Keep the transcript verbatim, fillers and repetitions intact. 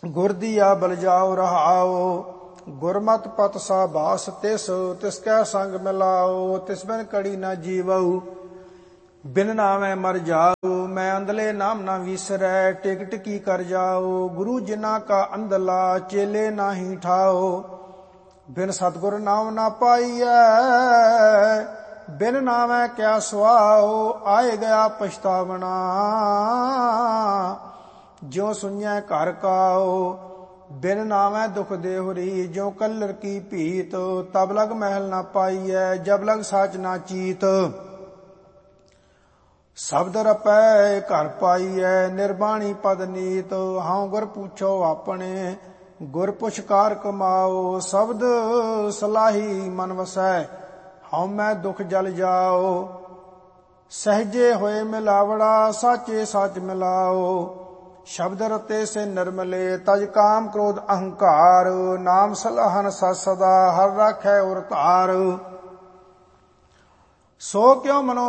गुर दिया बलजाओ रहाओ। गुरमत पत सा बास तिस, तिसकै संग मिलाओ। तिस बिन कड़ी न जीवऊ, बिन नामै मर जाओ। मैं अंधले नाम न विसरै, टिक टिकी कर जाओ। गुरु जिना का अंधला, चेले नाही ठाओ। बिन सतगुर नाम न पाइयै, बिन नामै क्या सुआओ। आए गया पछतावना, ज्यों सुनिए घर काओ। बिन नामै दुख देहुरी, ज्यों कल्लर की भीत। तब लग महल न पाइयै, जब लग साच न चीत। शब्द रपै घर पाइयै, निर्बाणी पद नीत। हाँ गुर पूछो अपने, गुर पुछकार कमाओ। शब्द सलाही मन वसै, हाँ मैं दुख जल जाओ। सहजे होए मिलावड़ा, साचे साच मिलाओ। शब्द रते से निर्मले, तज काम क्रोध अहंकार। नाम सलाहन सत सदा, हर राखै उर तार। सो क्यों मनो